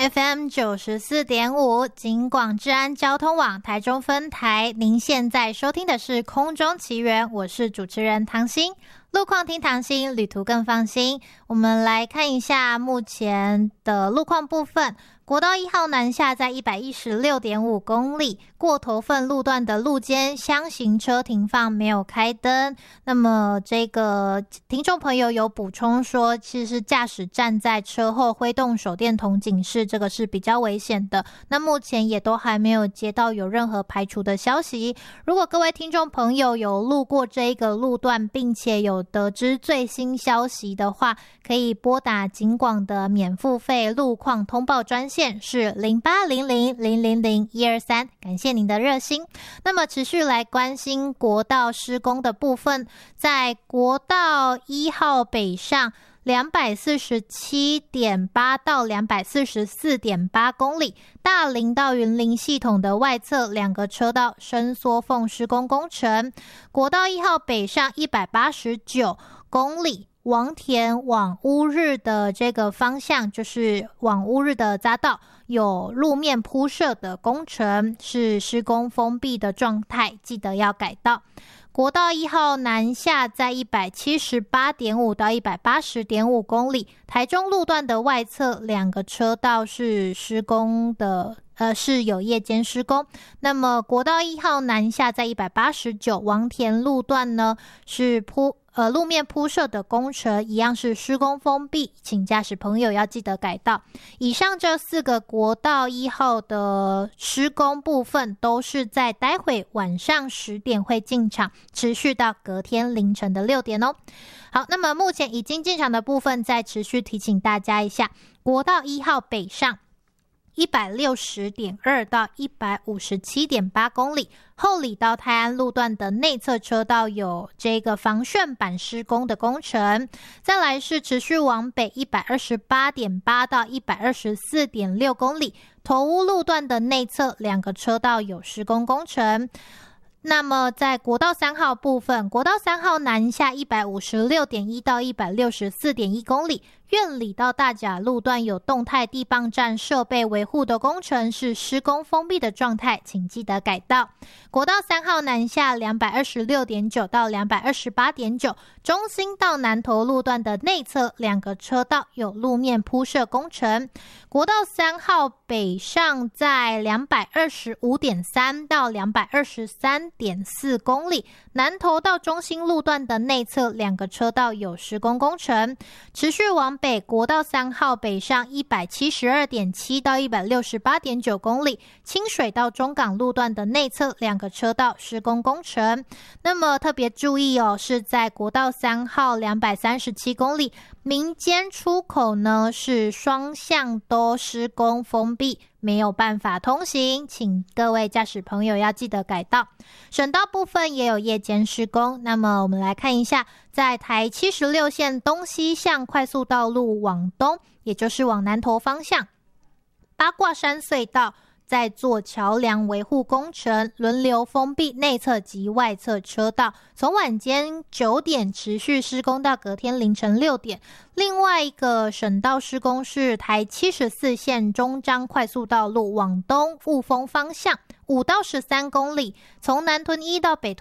FM 94.5警广治安交通网台中分台，您现在收听的是空中奇缘，我是主持人唐心。路况听唐心，旅途更放心。我们来看一下目前的路况部分。国道1号南下在 116.5 公里，过头份路段的路肩厢型车停放没有开灯。那么这个听众朋友有补充说，其实驾驶站在车后挥动手电筒警示，这个是比较危险的。那目前也都还没有接到有任何排除的消息。如果各位听众朋友有路过这一个路段，并且有得知最新消息的话，可以拨打警广的免付费路况通报专线是0800000123，感谢您的热心。那么持续来关心国道施工的部分，在国道1号北上247.8到244.8公里，大林到云林系统的外侧2个车道伸缩缝施工工程。国道1号北上189公里，王田往乌日的这个方向，就是往乌日的匝道，有路面铺设的工程，是施工封闭的状态，记得要改道。国道1号南下在 178.5 到 180.5 公里，台中路段的外侧2个车道是施工的是有夜间施工。那么国道1号南下在189，王田路段呢是路面铺设的工程，一样是施工封闭，请驾驶朋友要记得改道。以上这4个国道1号的施工部分都是在待会晚上10点会进场，持续到隔天凌晨的6点哦。好，那么目前已经进场的部分再持续提醒大家一下，国道1号北上160.2到 157.8 公里，后里到泰安路段的内侧车道有这个防眩板施工的工程。再来是持续往北 128.8 到 124.6 公里，头屋路段的内侧2个车道有施工工程。那么在国道3号部分，国道3号南下 156.1 到 164.1 公里，苑里到大甲路段有动态地磅站设备维护的工程，是施工封闭的状态，请记得改道。国道3号南下 226.9 到 228.9， 中心到南投路段的内侧2个车道有路面铺设工程。国道3号北上在 225.3 到 223.4 公里，南投到中心路段的内侧2个车道有施工工程。持续往北，国道3号北上 172.7 到 168.9 公里，清水到中港路段的内侧2个车道施工工程。那么特别注意哦，是在国道3号237公里，民间出口呢是双向都施工封闭，没有办法通行，请各位驾驶朋友要记得改道。省道部分也有夜间施工。那么我们来看一下，在台76线东西向快速道路往东，也就是往南投方向，八卦山隧道在做桥梁维护工程，轮流封闭内侧及外侧车道，从晚间9点持续施工到隔天凌晨6点。另外一个省道施工是台74线中彰快速道路往东雾峰方向5到13公里，从南屯1到北